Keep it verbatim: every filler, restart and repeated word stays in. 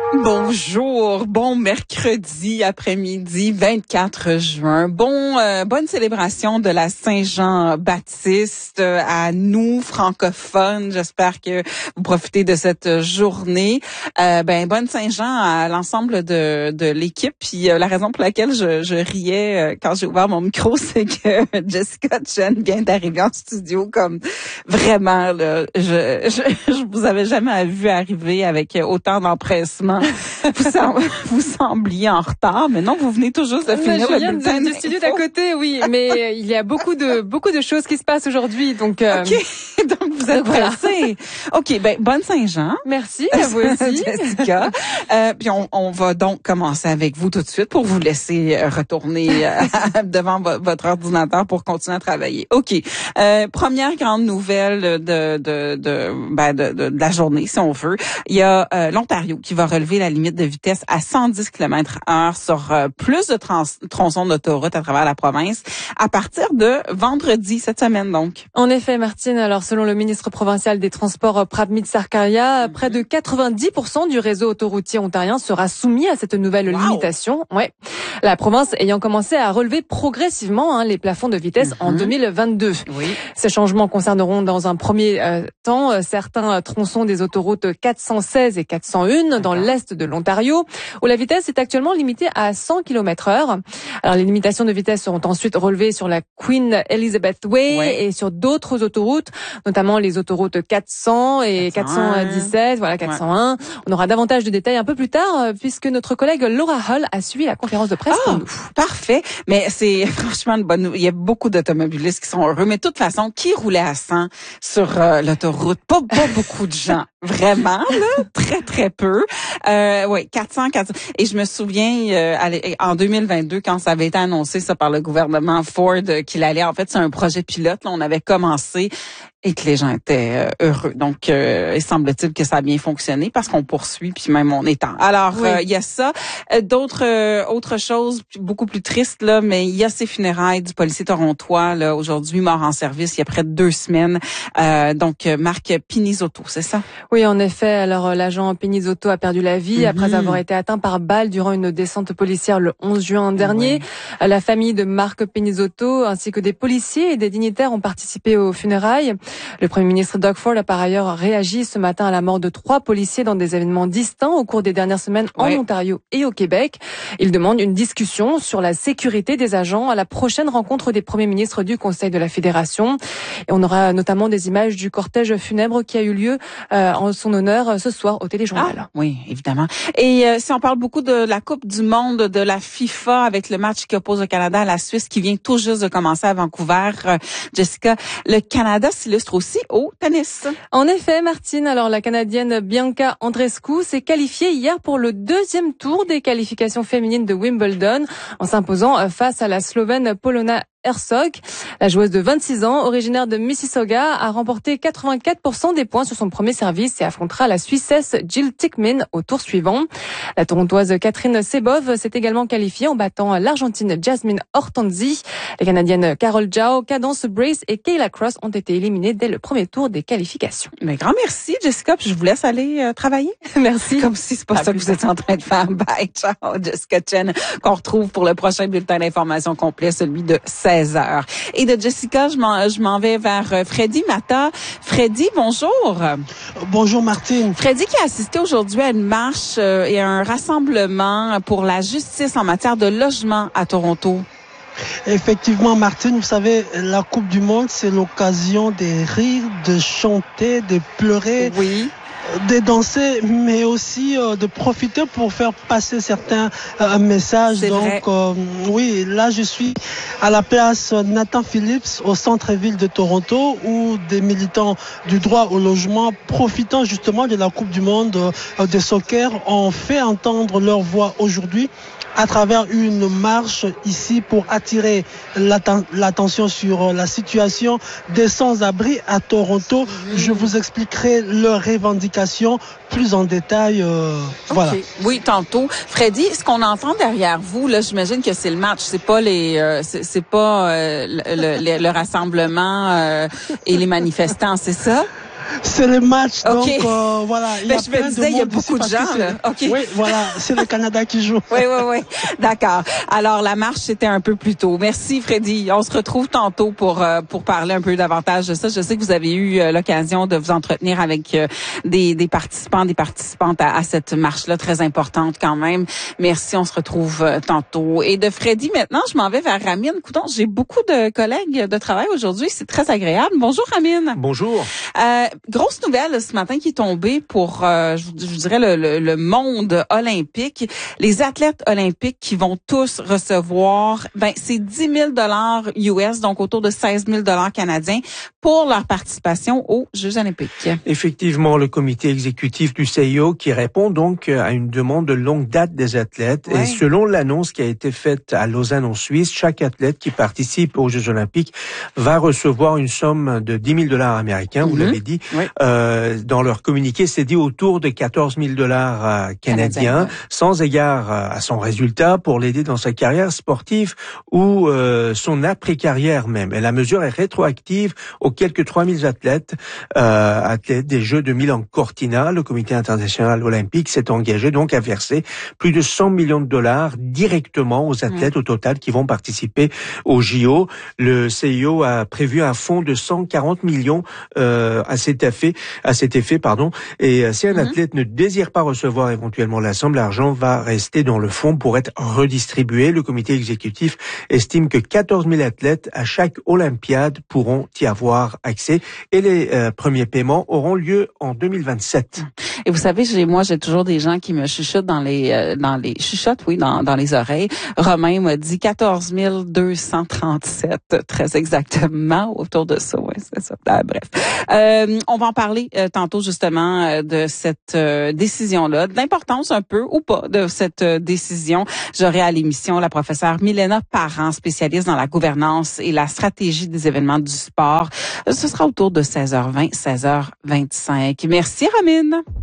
Bonjour, bon mercredi après-midi vingt-quatre juin. Bon, euh, bonne célébration de la Saint-Jean-Baptiste euh, à nous francophones. J'espère que vous profitez de cette journée. Euh, ben bonne Saint-Jean à l'ensemble de de l'équipe. Puis euh, la raison pour laquelle je, je riais euh, quand j'ai ouvert mon micro, c'est que Jessica Chen vient d'arriver en studio comme vraiment là, je je, je vous avais jamais vu arriver avec autant d'empressement. Vous, sem- vous sembliez en retard, mais non, vous venez tout juste de finir je le viens bulletin de, du studio d'à côté, oui, mais il y a beaucoup de beaucoup de choses qui se passent aujourd'hui, donc. Euh... Ok, donc vous êtes pressés. Ok, ben bonne Saint-Jean. Merci à vous aussi, Jessica. Euh, puis on, on va donc commencer avec vous tout de suite pour vous laisser retourner euh, devant vo- votre ordinateur pour continuer à travailler. Ok, euh, première grande nouvelle de de de, ben de de de la journée, si on veut. Il y a euh, l'Ontario qui va relever la limite de vitesse à cent dix kilomètres heure sur euh, plus de trans- tronçons d'autoroute à travers la province à partir de vendredi cette semaine donc. En effet, Martine, alors selon le ministre provincial des Transports Pramit Sarkaria, mm-hmm. près de quatre-vingt-dix pour cent du réseau autoroutier ontarien sera soumis à cette nouvelle wow. limitation. Ouais. La province ayant commencé à relever progressivement hein, les plafonds de vitesse mm-hmm. en deux mille vingt-deux. Oui. Ces changements concerneront dans un premier euh, temps euh, certains tronçons des autoroutes quatre cent seize et quatre cent un dans l'est de l'Ontario, où la vitesse est actuellement limitée à cent kilomètres heure. Alors les limitations de vitesse seront ensuite relevées sur la Queen Elizabeth Way ouais. et sur d'autres autoroutes, notamment les autoroutes quatre cents et quatre cent dix-sept, voilà quatre cent un. Ouais. On aura davantage de détails un peu plus tard, puisque notre collègue Laura Hull a suivi la conférence de presse oh, pour nous. Parfait, mais c'est franchement une bonne nouvelle. Il y a beaucoup d'automobilistes qui sont heureux, mais de toute façon, qui roulait à cent sur euh, l'autoroute? Pas, pas beaucoup de gens. Vraiment, là, très, très peu. Euh, oui, quatre cents, quatre cents. Et je me souviens, euh, en deux mille vingt-deux, quand ça avait été annoncé, ça, par le gouvernement Ford, euh, qu'il allait, en fait, c'est un projet pilote, là, on avait commencé et que les gens étaient euh, heureux. Donc, euh, il semble-t-il que ça a bien fonctionné parce qu'on poursuit, puis même on étend. Alors, il oui. euh, y a ça. Euh, d'autres, euh, autres choses beaucoup plus tristes, là, mais il y a ces funérailles du policier torontois, là, aujourd'hui, mort en service, il y a près de deux semaines. Euh, donc, Marc Pinizzotto, c'est ça? Oui, en effet. Alors, l'agent Pinizzotto a perdu la vie mmh. après avoir été atteint par balle durant une descente policière le onze juin dernier. Oui. La famille de Marc Pinizzotto ainsi que des policiers et des dignitaires ont participé aux funérailles. Le Premier ministre Doug Ford a par ailleurs réagi ce matin à la mort de trois policiers dans des événements distincts au cours des dernières semaines oui. en Ontario et au Québec. Il demande une discussion sur la sécurité des agents à la prochaine rencontre des premiers ministres du Conseil de la Fédération. Et on aura notamment des images du cortège funèbre qui a eu lieu euh, en son honneur ce soir au téléjournal. Ah, oui, évidemment. Et euh, si on parle beaucoup de la Coupe du monde de la FIFA avec le match qui oppose le Canada à la Suisse qui vient tout juste de commencer à Vancouver, euh, Jessica, le Canada s'illustre aussi au tennis. En effet, Martine, alors la Canadienne Bianca Andreescu s'est qualifiée hier pour le deuxième tour des qualifications féminines de Wimbledon en s'imposant face à la Slovène Polona Herzog. La joueuse de vingt-six ans, originaire de Mississauga, a remporté quatre-vingt-quatre pour cent des points sur son premier service et affrontera la Suissesse Jill Tickmin au tour suivant. La Torontoise Catherine Sebov s'est également qualifiée en battant l'Argentine Jasmine Hortenzi. Les Canadiennes Carol Zhao, Cadence Brace et Kayla Cross ont été éliminées dès le premier tour des qualifications. Mais grand merci, Jessica. Puis je vous laisse aller euh, travailler. Merci. Comme si c'est pas à ça que vous êtes en train de faire. Bye, ciao, Jessica Chen, qu'on retrouve pour le prochain bulletin d'information complet, celui de seize heures. Et de Jessica, je m'en, je m'en vais vers Freddy Mata. Freddy, bonjour. Bonjour, Martine. Freddy qui a assisté aujourd'hui à une marche euh, et à un rassemblement pour la justice en matière de logement à Toronto. Effectivement, Martine, vous savez, la Coupe du Monde, c'est l'occasion de rire, de chanter, de pleurer. Oui. De danser, mais aussi euh, de profiter pour faire passer certains euh, messages. C'est Donc, euh, oui, là, je suis à la place Nathan Phillips au centre-ville de Toronto, où des militants du droit au logement, profitant justement de la Coupe du Monde euh, de soccer, ont fait entendre leur voix aujourd'hui à travers une marche ici pour attirer l'atten- l'attention sur la situation des sans-abri à Toronto. Mmh. Je vous expliquerai leurs revendications plus en détail. Euh, okay. Voilà. Oui, tantôt. Freddy, ce qu'on entend derrière vous, là, j'imagine que c'est le match, c'est pas les, euh, c'est, c'est pas euh, le, le, le rassemblement euh, et les manifestants, c'est ça? C'est le match, okay. donc euh, voilà. Il ben, y a je me disais, il y a beaucoup de gens. Là. Okay. Oui, voilà, c'est le Canada qui joue. Oui, oui, oui. D'accord. Alors, la marche, c'était un peu plus tôt. Merci, Freddy. On se retrouve tantôt pour euh, pour parler un peu davantage de ça. Je sais que vous avez eu euh, l'occasion de vous entretenir avec euh, des, des participants, des participantes à, à cette marche-là, très importante quand même. Merci, on se retrouve euh, tantôt. Et de Freddy, maintenant, je m'en vais vers Ramine. Coudon, j'ai beaucoup de collègues de travail aujourd'hui. C'est très agréable. Bonjour, Ramine. Bonjour. Euh, grosse nouvelle ce matin qui est tombée pour, euh, je, je dirais, le, le, le monde olympique. Les athlètes olympiques qui vont tous recevoir, ben, c'est dix mille dollars U S, donc autour de seize mille dollars canadiens, pour leur participation aux Jeux olympiques. Effectivement, le comité exécutif du C I O qui répond donc à une demande de longue date des athlètes. Ouais. Et selon l'annonce qui a été faite à Lausanne en Suisse, chaque athlète qui participe aux Jeux olympiques va recevoir une somme de dix mille dollars américains, vous mm-hmm. l'avez dit. Oui. Euh, dans leur communiqué, c'est dit autour de quatorze mille dollars euh, canadiens, ouais. sans égard euh, à son résultat, pour l'aider dans sa carrière sportive ou euh, son après-carrière même. Et la mesure est rétroactive aux quelques trois mille athlètes, euh, athlètes des Jeux de Milan Cortina. Le comité international olympique s'est engagé donc à verser plus de cent millions de dollars directement aux athlètes mmh. au total qui vont participer aux J O. Le C I O a prévu un fonds de cent quarante millions euh, à cet effet, à cet effet, pardon. Et euh, si un mmh. athlète ne désire pas recevoir éventuellement la somme, l'argent va rester dans le fonds pour être redistribué. Le comité exécutif estime que quatorze mille athlètes à chaque Olympiade pourront y avoir accès et les euh, premiers paiements auront lieu en deux mille vingt-sept. Et vous savez, j'ai, moi, j'ai toujours des gens qui me chuchotent dans les, euh, dans les, chuchotent, oui, dans, dans les oreilles. Romain m'a dit quatorze mille deux cent trente-sept, très exactement, autour de ça, ouais, c'est ça. Ah, bref. Euh, on va en parler euh, tantôt, justement, euh, de cette euh, décision-là, de l'importance un peu ou pas de cette euh, décision. J'aurai à l'émission la professeure Milena Parent, spécialiste dans la gouvernance et la stratégie des événements du sport. Ce sera autour de seize heures vingt, seize heures vingt-cinq. Merci, Ramine.